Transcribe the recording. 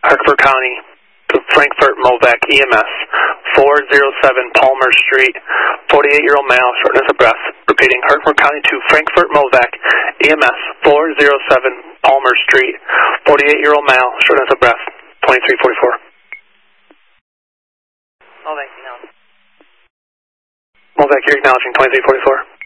Hartford County to Frankfort Movac EMS, 407 Palmer Street, 48-year-old male, shortness of breath. Repeating, Hartford County to Frankfort Movac EMS, 407 Palmer Street, 48-year-old male, shortness of breath, 2344. Movac, no. Movac, you're acknowledging 2344.